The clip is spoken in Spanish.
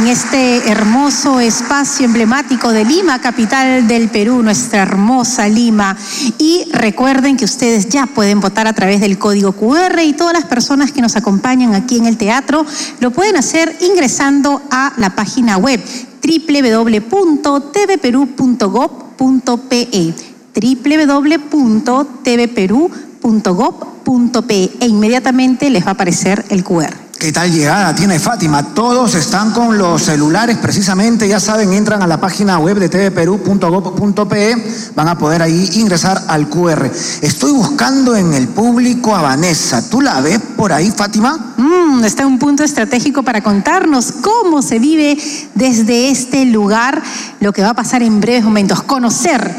este hermoso espacio emblemático de Lima, capital del Perú, nuestra hermosa Lima. Y recuerden que ustedes ya pueden votar a través del código QR y todas las personas que nos acompañan aquí en el teatro lo pueden hacer ingresando a la página web www.tvperu.gov.pe www.tvperu.gov.pe e inmediatamente les va a aparecer el QR. ¿Qué tal llegada tiene Fátima? Todos están con los celulares precisamente, ya saben, entran a la página web de tvperu.gov.pe, van a poder ahí ingresar al QR. Estoy buscando en el público a Vanessa. ¿Tú la ves por ahí, Fátima? Está un punto estratégico para contarnos cómo se vive desde este lugar lo que va a pasar en breves momentos. Conocer